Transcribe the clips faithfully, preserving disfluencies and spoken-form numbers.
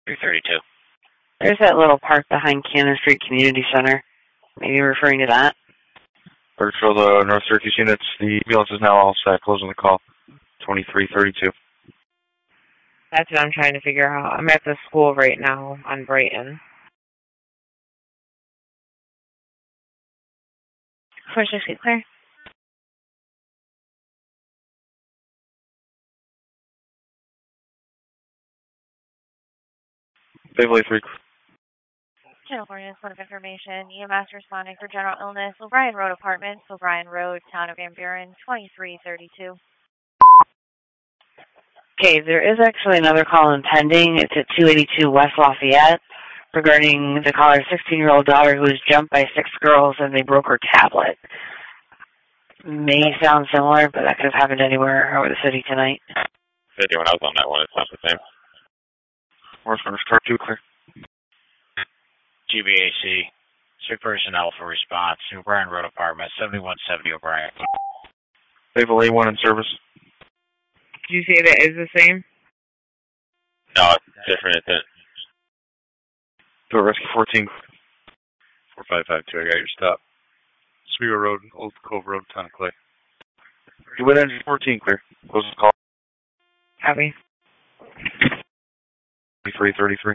three thirty-two. There's that little park behind Cannon Street Community Center. Maybe you're referring to that? Virtual the North Syracuse units. The ambulance is now all set. Closing the call. twenty-three thirty-two. That's what I'm trying to figure out. I'm at the school right now on Brighton. four sixty, clear. Beverly three. Channel four News, point of information. E M S responding for general illness. O'Brien Road Apartments, O'Brien Road, Town of Van Buren, twenty-three thirty-two. Okay, there is actually another call impending. It's at two eighty-two West Lafayette regarding the caller's sixteen-year-old daughter who was jumped by six girls and they broke her tablet. May sound similar, but that could have happened anywhere over the city tonight. fifty when I was on that one, it's not the same. Horseman, start two, clear. G B A C, sick personnel for response. O'Brien Road Apartment, seventy-one seventy O'Brien. Beverly one in service. Did you say that is the same? No, it's different, isn't it? Do a rescue fourteen. four five five two, I got your stop. Oswego Road, Old Cove Road, Town of Clay. You went engine fourteen, clear. Close the call. Copy. twenty-three thirty-three.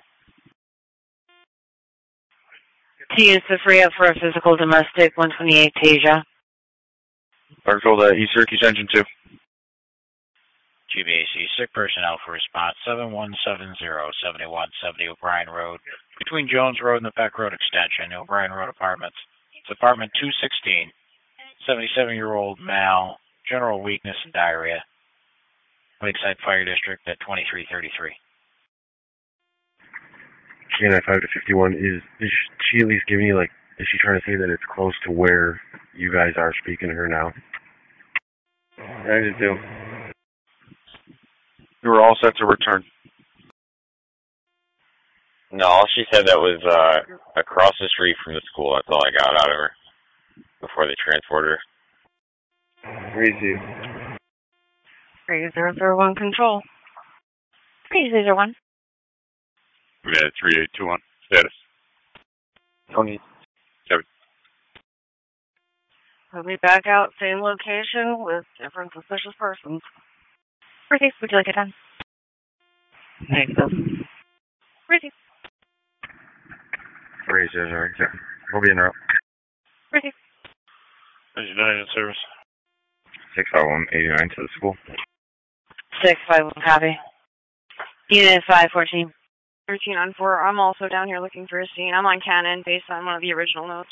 T is to free up for a physical domestic, one twenty-eight Tasia. Virtual the East Syracuse engine two. G B A C, sick personnel for response, seven one seven zero, seventy-one seventy O'Brien Road, between Jones Road and the Peck Road Extension, O'Brien Road Apartments. It's apartment two sixteen, seventy-seven-year-old male, general weakness and diarrhea. Lakeside Fire District at twenty-three thirty-three. K nine five to fifty-one, is, is she at least giving you, like, is she trying to say that it's close to where you guys are speaking to her now? I do. You were all set to return. No, all she said that was uh, across the street from the school. That's all I got out of her before they transported her. Three two. three zero zero one control. three zero zero one. We had three eight two one. Status. Tony. Kevin. We'll be back out, same location with different suspicious persons. Ruthie, would you like it done? Thanks. Ruthie. Three zero zero, exactly. We'll be in route. Ruthie. Engine nine in service. six five one eighty-nine to the school. six five one, copy. Unit five fourteen. thirteen on four. I'm also down here looking for a scene. I'm on Canon based on one of the original notes.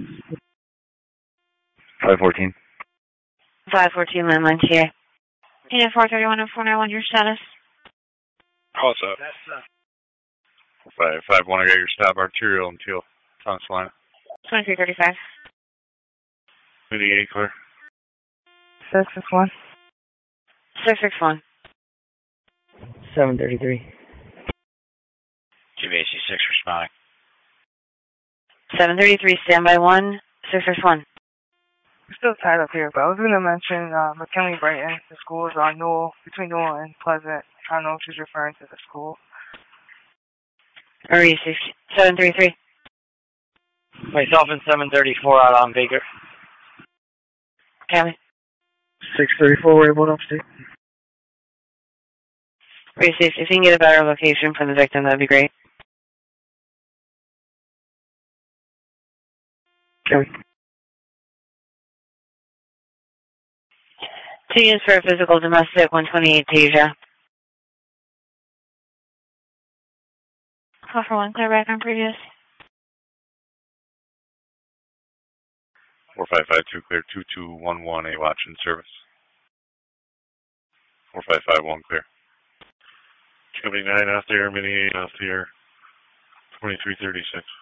five fourteen. five fourteen, landline T A. Unit four thirty-one and four ninety-one, your status? Call us up. four five five one, I got your stop. Arterial and Teal. Town Salina. twenty-three thirty-five. eighty-eight, clear. six six one. six six one. seven thirty-three. G B A C six responding. seven thirty-three, standby one. six six one. We're still tied up here, but I was going to mention uh, McKinley Brighton. The school is on Newell, between Newell and Pleasant. I don't know if she's referring to the school. Marie, seven thirty-three. Myself and seven thirty-four out on Baker. Tammy. six thirty-four, we're able to upstate. Marie, if you can get a better location for the victim, that'd be great. Tammy. Two units for a physical domestic, one twenty-eight Tasia. Call for one, clear back on previous. four five five two, clear. two two one one, a watch in service. four five five one, clear. Company nine out there, Mini eight out there. twenty-three thirty-six.